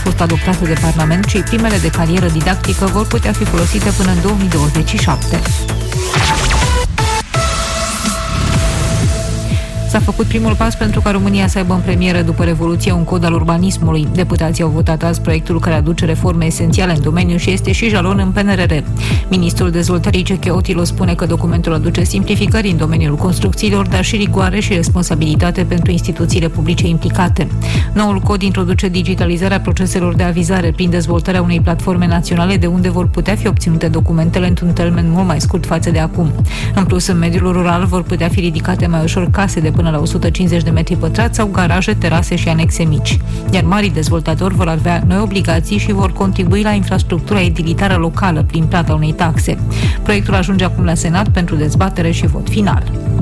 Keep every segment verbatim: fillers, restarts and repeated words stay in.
fost adoptate de Parlament și primele de carieră didactică vor putea fi folosite până în două mii douăzeci și șapte. S-a făcut primul pas pentru ca România să aibă în premieră după Revoluție un cod al urbanismului. Deputații au votat azi proiectul care aduce reforme esențiale în domeniu și este și jalon în P N R R. Ministrul Dezvoltării Ceche Otilo spune că documentul aduce simplificări în domeniul construcțiilor, dar și rigoare și responsabilitate pentru instituțiile publice implicate. Noul cod introduce digitalizarea proceselor de avizare prin dezvoltarea unei platforme naționale de unde vor putea fi obținute documentele într-un termen mult mai scurt față de acum. În plus, în mediul rural vor putea fi ridicate mai ușor case de până la o sută cincizeci de metri pătrați sau garaje, terase și anexe mici. Iar marii dezvoltatori vor avea noi obligații și vor contribui la infrastructura edilitară locală prin plata unei taxe. Proiectul ajunge acum la Senat pentru dezbatere și vot final.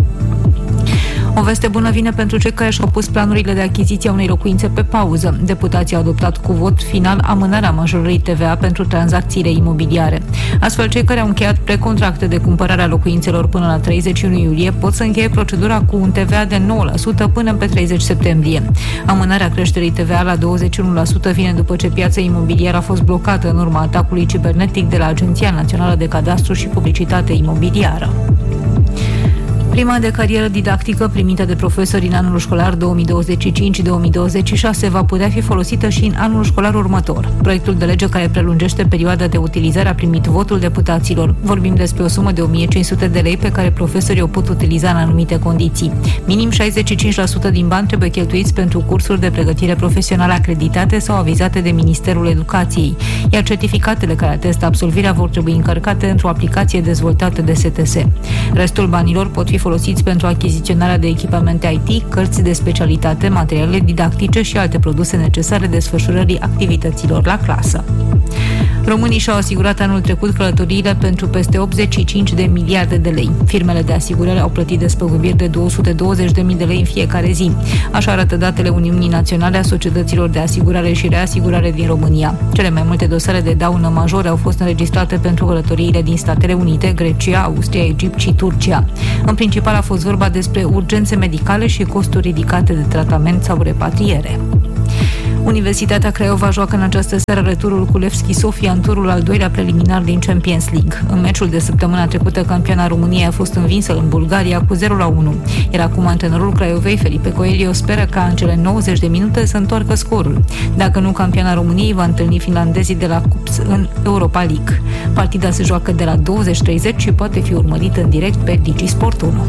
O veste bună vine pentru cei care și-au pus planurile de achiziție a unei locuințe pe pauză. Deputații au adoptat cu vot final amânarea majorării T V A pentru tranzacțiile imobiliare. Astfel, cei care au încheiat precontracte de cumpărare a locuințelor până la treizeci și unu iulie pot să încheie procedura cu un T V A de nouă la sută până pe treizeci septembrie. Amânarea creșterii T V A la douăzeci și unu la sută vine după ce piața imobiliară a fost blocată în urma atacului cibernetic de la Agenția Națională de Cadastru și Publicitate Imobiliară. Prima de carieră didactică primită de profesori în anul școlar două mii douăzeci și cinci două mii douăzeci și șase va putea fi folosită și în anul școlar următor. Proiectul de lege care prelungește perioada de utilizare a primit votul deputaților. Vorbim despre o sumă de o mie cinci sute de lei pe care profesorii o pot utiliza în anumite condiții. Minim șaizeci și cinci la sută din bani trebuie cheltuiți pentru cursuri de pregătire profesională acreditate sau avizate de Ministerul Educației, iar certificatele care atestă absolvirea vor trebui încărcate într-o aplicație dezvoltată de S T S. Restul banilor pot fi folosiți pentru achiziționarea de echipamente I T, cărți de specialitate, materiale didactice și alte produse necesare desfășurării activităților la clasă. Românii și-au asigurat anul trecut călătoriile pentru peste optzeci și cinci de miliarde de lei. Firmele de asigurare au plătit despăgubiri de două sute douăzeci de mii de lei în fiecare zi. Așa arată datele Uniunii Naționale a Societăților de Asigurare și Reasigurare din România. Cele mai multe dosare de daună majore au fost înregistrate pentru călătoriile din Statele Unite, Grecia, Austria, Egipt și Turcia. În principal a fost vorba despre urgențe medicale și costuri ridicate de tratament sau repatriere. Universitatea Craiova joacă în această seară returul cu Levski Sofia în turul al doilea preliminar din Champions League. În meciul de săptămâna trecută, campioana României a fost învinsă în Bulgaria cu zero la unu. Iar acum antrenorul Craiovei, Felipe Coelho, speră ca în cele nouăzeci de minute să întoarcă scorul. Dacă nu, campioana României va întâlni finlandezii de la Cups în Europa League. Partida se joacă de la douăzeci treizeci și poate fi urmărită în direct pe DigiSport unu.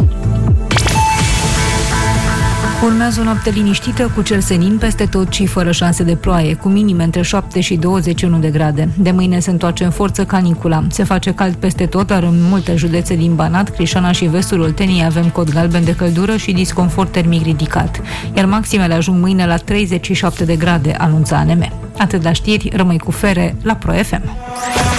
Urmează o noapte liniștită cu cer senin peste tot și fără șanse de ploaie, cu minime între șapte și douăzeci și unu de grade. De mâine se întoarce în forță canicula. Se face cald peste tot, dar în multe județe din Banat, Crișana și vestul Olteniei avem cod galben de căldură și disconfort termic ridicat. Iar maximele ajung mâine la treizeci și șapte de grade, anunța A N M. Atât la știri, rămâi cu Fere la Pro F M.